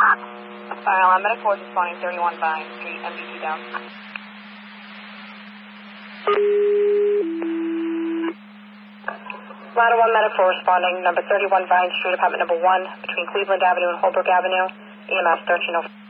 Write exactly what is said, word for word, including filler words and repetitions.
Fire alarm medical is responding thirty-one Vine Street, M B T down. Ladder one medical responding, number thirty-one Vine Street, apartment number one, between Cleveland Avenue and Holbrook Avenue, E M S thirteen oh.